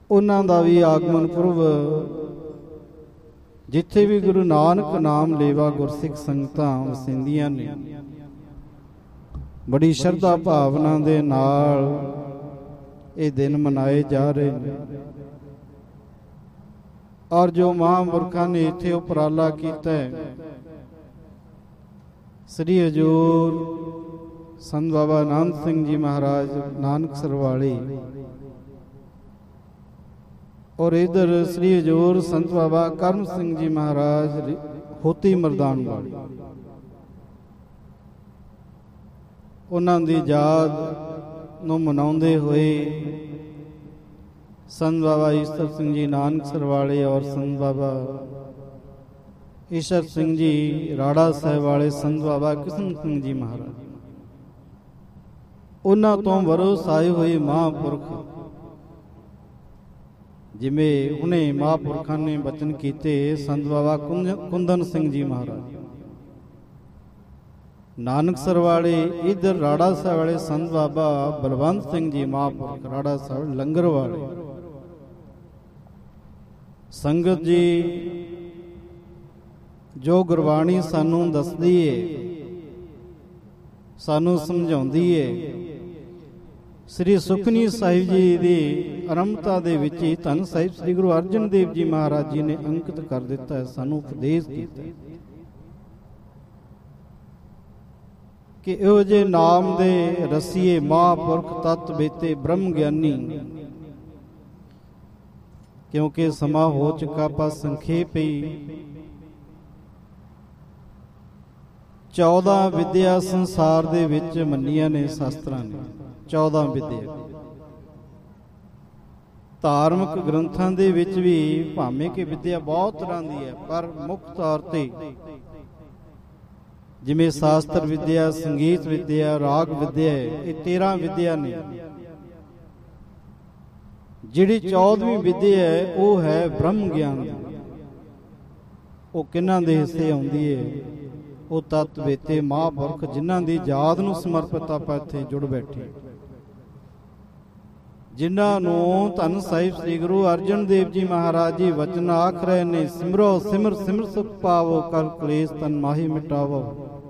ਉਹਨਾਂ ਦਾ ਵੀ ਆਗਮਨ ਪੁਰਬ ਜਿੱਥੇ ਵੀ ਗੁਰੂ ਨਾਨਕ ਨਾਮ ਲੇਵਾ ਗੁਰਸਿੱਖ ਸੰਗਤਾਂ ਵਸਿੰਦੀਆਂ ਨੇ, ਬੜੀ ਸ਼ਰਧਾ ਭਾਵਨਾ ਦੇ ਨਾਲ ਇਹ ਦਿਨ ਮਨਾਏ ਜਾ ਰਹੇ ਨੇ। ਔਰ ਜੋ ਮਹਾਂਪੁਰਖਾਂ ਨੇ ਇੱਥੇ ਉਪਰਾਲਾ ਕੀਤਾ ਹੈ, ਸ੍ਰੀ ਹਜ਼ੂਰ ਸੰਤ ਬਾਬਾ ਆਨੰਦ ਸਿੰਘ ਜੀ ਮਹਾਰਾਜ ਨਾਨਕਸਰ ਵਾਲੇ, ਔਰ ਇਧਰ ਸ੍ਰੀ ਹਜ਼ੂਰ ਸੰਤ ਬਾਬਾ ਕਰਮ ਸਿੰਘ ਜੀ ਮਹਾਰਾਜ ਹੋਤੀ ਮਰਦਾਨ ਵਾਲੇ, ਉਹਨਾਂ ਦੀ ਯਾਦ ਨੂੰ ਮਨਾਉਂਦੇ ਹੋਏ ਸੰਤ ਬਾਬਾ ਈਸ਼ਰ ਸਿੰਘ ਜੀ ਨਾਨਕਸਰ ਵਾਲੇ ਔਰ ਸੰਤ ਬਾਬਾ ਈਸ਼ਰ ਸਿੰਘ ਜੀ ਰਾੜਾ ਸਾਹਿਬ ਵਾਲੇ, ਸੰਤ ਬਾਬਾ ਕਿਸ਼ਨ ਸਿੰਘ ਜੀ ਮਹਾਰਾਜ, ਉਹਨਾਂ ਤੋਂ ਵਰੋਸ ਆਏ ਹੋਏ ਮਹਾਂਪੁਰਖ, ਜਿਵੇਂ ਹੁਣੇ ਮਹਾਂਪੁਰਖਾਂ ਨੇ ਬਚਨ ਕੀਤੇ, ਸੰਤ ਬਾਬਾ ਕੁੰਦਨ ਸਿੰਘ ਜੀ ਮਹਾਰਾਜ ਨਾਨਕਸਰ ਵਾਲੇ, ਇਧਰ ਰਾੜਾ ਸਾਹਿਬ ਵਾਲੇ ਸੰਤ ਬਾਬਾ ਬਲਵੰਤ ਸਿੰਘ ਜੀ ਮਹਾਂਪੁਰਖ ਰਾੜਾ ਸਾਹਿਬ ਲੰਗਰ ਵਾਲੇ। ਸੰਗਤ ਜੀ, ਜੋ ਗੁਰਬਾਣੀ ਸਾਨੂੰ ਦੱਸਦੀ ਏ, ਸਾਨੂੰ ਸਮਝਾਉਂਦੀ ਏ, ਸ੍ਰੀ ਸੁਖਮਨੀ ਸਾਹਿਬ ਜੀ ਦੀ ਆਰੰਭਤਾ ਦੇ ਵਿੱਚ ਹੀ ਧੰਨ ਸਾਹਿਬ ਸ੍ਰੀ ਗੁਰੂ ਅਰਜਨ ਦੇਵ ਜੀ ਮਹਾਰਾਜ ਜੀ ਨੇ ਅੰਕਿਤ ਕਰ ਦਿੱਤਾ ਹੈ, ਸਾਨੂੰ ਉਪਦੇਸ਼ ਕੀਤਾ ਕਿ ਇਹੋ ਜਿਹੇ ਨਾਮ ਦੇ ਰਸੀਏ ਮਹਾਂਪੁਰਖ ਤਤ ਬੇਤੇ ਬ੍ਰਹਮ ਗਿਆਨੀ। ਕਿਉਂਕਿ ਸਮਾਂ ਹੋ ਚੁੱਕਾ, ਆਪਾਂ ਸੰਖੇਪ ਹੀ 14 ਵਿਦਿਆ ਸੰਸਾਰ ਦੇ ਵਿੱਚ ਮੰਨੀਆਂ ਨੇ ਸ਼ਾਸਤਰਾਂ ਨੇ। 14 ਵਿਦਿਆ ਧਾਰਮਿਕ ਗ੍ਰੰਥਾਂ ਦੇ ਵਿੱਚ ਵੀ ਭਾਵੇਂ ਕਿ ਵਿਦਿਆ ਬਹੁਤ ਤਰ੍ਹਾਂ ਦੀ ਹੈ, ਪਰ ਮੁੱਖ ਤੌਰ ਤੇ ਜਿਵੇਂ ਸ਼ਾਸਤਰ ਵਿਦਿਆ, ਸੰਗੀਤ ਵਿਦਿਆ, ਰਾਗ ਵਿਦਿਆ, ਇਹ 13 ਵਿਦਿਆ ਨੇ। ਜਿਹੜੀ 14ਵੀਂ ਵਿਦਿਆ ਹੈ ਉਹ ਹੈ ਬ੍ਰਹਮ ਗਿਆਨ ਦੀ। ਉਹ ਕਿਹਨਾਂ ਦੇ ਹਿੱਸੇ ਆਉਂਦੀ ਹੈ? ਉਹ ਤਤ ਵੇਤੇ ਮਹਾਂਪੁਰਖ ਜਿਨ੍ਹਾਂ ਦੀ ਯਾਦ ਨੂੰ ਸਮਰਪਿਤ ਆਪਾਂ ਇੱਥੇ ਜੁੜ ਬੈਠੇ, ਜਿਨ੍ਹਾਂ ਨੂੰ ਧੰਨ ਸਾਹਿਬ ਸ੍ਰੀ ਗੁਰੂ ਅਰਜਨ ਦੇਵ ਜੀ ਮਹਾਰਾਜ ਜੀ ਵਚਨ ਆਖ ਰਹੇ ਨੇ, ਸਿਮਰੋ ਸਿਮਰ ਸਿਮਰ ਸੁਖ ਪਾਵੋ, ਕਲ ਕਲੇਸ਼ ਤਨ ਮਾਹੀ ਮਿਟਾਵੋ।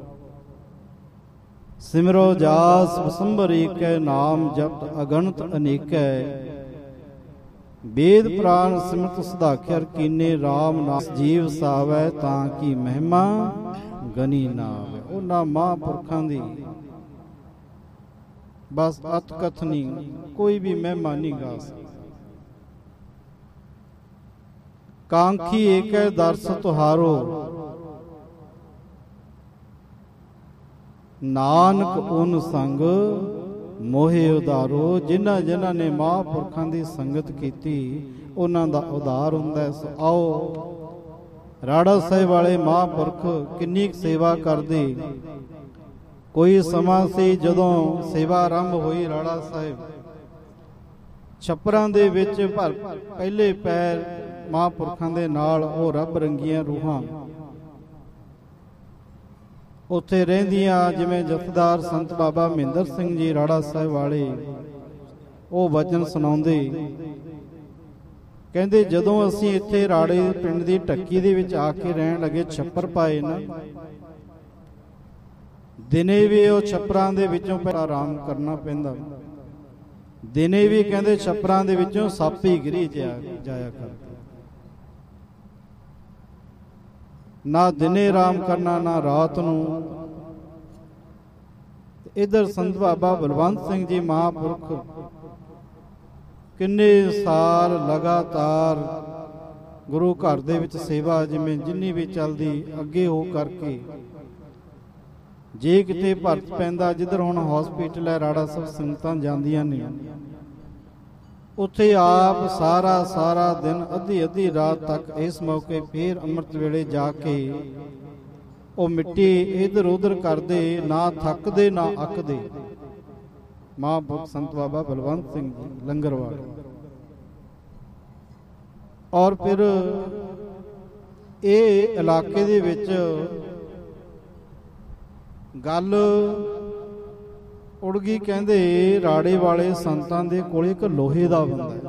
ਸਿਮਰੋ ਜਾਸ ਵਸੰਬਰ ਏਕੈ, ਨਾਮ ਜਪਤ ਅਗਣਤ ਅਨੇਕੈ। ਵੇਦ ਪ੍ਰਾਨ ਸਿਮਰਤ ਸੁਧਾਖਿਰ ਕੀਨੇ, ਰਾਮ ਨਾਮ ਜੀਵ ਸਾਵੈ, ਤਾਂ ਕੀ ਮਹਿਮਾ ਗਨੀ ਨਾ ਆਵੇ। ਉਹਨਾਂ ਮਹਾਂਪੁਰਖਾਂ ਦੀ ਬਸ ਅਤ ਕਥਨੀ, ਕੋਈ ਵੀ ਮਹਿਮਾ ਨਹੀਂ ਗਾ ਸਕਦਾ। ਕਾਂਖੀ ਏਕੈ ਦਰਸ ਤੁਹਾਰੋ, ਨਾਨਕ ਓਨ ਸੰਗ ਮੋਹਿ ਉਦਾਰੋ। ਜਿਨ੍ਹਾਂ ਜਿਨ੍ਹਾਂ ਨੇ ਮਹਾਂਪੁਰਖਾਂ ਦੀ ਸੰਗਤ ਕੀਤੀ, ਉਹਨਾਂ ਦਾ ਉਦਾਰ ਹੁੰਦਾ ਹੈ। ਸੋ ਆਓ, ਰਾੜਾ ਸਾਹਿਬ ਵਾਲੇ ਮਹਾਂਪੁਰਖ ਕਿੰਨੀ ਸੇਵਾ ਕਰਦੇ। ਕੋਈ ਸਮਾਂ ਸੀ ਜਦੋਂ ਸੇਵਾ ਆਰੰਭ ਹੋਈ, ਰਾੜਾ ਸਾਹਿਬ ਛੱਪਰਾਂ ਦੇ ਵਿੱਚ ਪਹਿਲੇ ਪੈਰ ਮਹਾਂਪੁਰਖਾਂ ਦੇ ਨਾਲ ਉਹ ਰੱਬ ਰੰਗੀਆਂ ਰੂਹਾਂ ਉੱਥੇ ਰਹਿੰਦੀਆਂ। ਜਿਵੇਂ ਜਥੇਦਾਰ ਸੰਤ ਬਾਬਾ ਮਹਿੰਦਰ ਸਿੰਘ ਜੀ ਰਾੜਾ ਸਾਹਿਬ ਵਾਲੇ, ਉਹ ਵਚਨ ਸੁਣਾਉਂਦੇ, ਕਹਿੰਦੇ ਜਦੋਂ ਅਸੀਂ ਇੱਥੇ ਰਾੜੇ ਪਿੰਡ ਦੀ ਢੱਕੀ ਦੇ ਵਿੱਚ ਆ ਕੇ ਰਹਿਣ ਲੱਗੇ, ਛੱਪਰ ਪਾਏ ਨਾ, ਦਿਨੇ ਵੀ ਉਹ ਛੱਪਰਾਂ ਦੇ ਵਿੱਚੋਂ ਆਰਾਮ ਕਰਨਾ ਪੈਂਦਾ, ਦਿਨੇ ਵੀ ਕਹਿੰਦੇ ਛੱਪਰਾਂ ਦੇ ਵਿੱਚੋਂ ਸੱਪ ਹੀ ਗਿਰੀ ਜਾਇਆ ਕਰਦੇ। ਨਾ ਦਿਨੇ ਆਰਾਮ ਕਰਨਾ, ਨਾ ਰਾਤ ਨੂੰ। ਇਧਰ ਸੰਤ ਬਾਬਾ ਬਲਵੰਤ ਸਿੰਘ ਜੀ ਮਹਾਂਪੁਰਖ ਕਿੰਨੇ ਸਾਲ ਲਗਾਤਾਰ ਗੁਰੂ ਘਰ ਦੇ ਵਿੱਚ ਸੇਵਾ, ਜਿਵੇਂ ਜਿੰਨੀ ਵੀ ਚੱਲਦੀ, ਅੱਗੇ ਹੋ ਕਰਕੇ ਜੇ ਕਿਤੇ ਭਰਤ ਪੈਂਦਾ, ਜਿੱਧਰ ਹੁਣ ਹਸਪੀਟਲ ਹੈ ਰਾੜਾ ਸਾਹਿਬ ਸੰਗਤਾਂ ਜਾਂਦੀਆਂ ਨੇ, ਉੱਥੇ ਆਪ ਸਾਰਾ ਦਿਨ ਅੱਧੀ ਰਾਤ ਤੱਕ ਇਸ ਮੌਕੇ ਫੇਰ ਅੰਮ੍ਰਿਤ ਵੇਲੇ ਜਾ ਕੇ ਉਹ ਮਿੱਟੀ ਇਧਰ ਉਧਰ ਕਰਦੇ, ਨਾ ਥੱਕਦੇ ਨਾ ਅੱਕਦੇ। ਮਹਾਂਪੁਰਖ ਸੰਤ ਬਾਬਾ ਬਲਵੰਤ ਸਿੰਘ ਜੀ ਲੰਗਰ ਵਾਲੇ। ਔਰ ਫਿਰ ਇਹ ਇਲਾਕੇ ਦੇ ਵਿੱਚ ਗੱਲ ਉੜ ਗਈ, ਕਹਿੰਦੇ ਰਾੜੇ ਵਾਲੇ ਸੰਤਾਂ ਦੇ ਕੋਲ ਇੱਕ ਲੋਹੇ ਦਾ ਬੰਦਾ ਹੈ,